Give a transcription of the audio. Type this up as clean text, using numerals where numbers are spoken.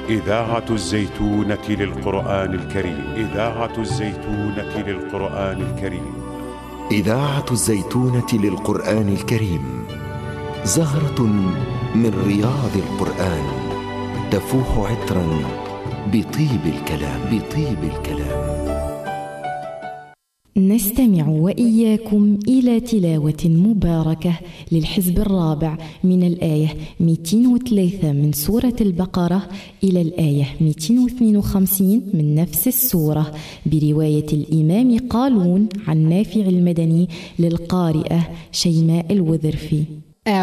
إذاعة الزيتونة للقرآن الكريم. إذاعة الزيتونة للقرآن الكريم. إذاعة الزيتونة للقرآن الكريم، زهرة من رياض القرآن، تفوح عطرا بطيب الكلام. بطيب الكلام. نستمع وإياكم إلى تلاوة مباركة للحزب الرابع من الآية 203 من سورة البقرة إلى الآية 252 من نفس السورة، برواية الإمام قالون عن نافع المدني للقارئة شيماء الوذرفي.